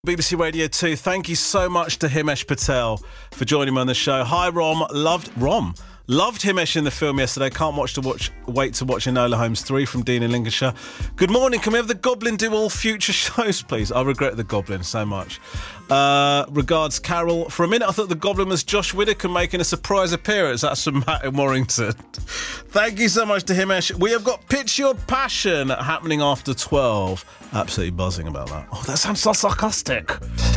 BBC Radio 2, thank you so much to Himesh Patel for joining me on the show. Hi, Rom. Loved Himesh in the film yesterday. Can't wait to watch Enola Holmes 3 from Dean in Lincolnshire. Good morning. Can we have the Goblin do all future shows, please? I regret the Goblin so much. Regards, Carol. For a minute, I thought the Goblin was Josh Whittaker making a surprise appearance. That's from Matt in Warrington. Thank you so much to Himesh. We have got Pitch Your Passion happening after 12. Absolutely buzzing about that. Oh, that sounds so sarcastic.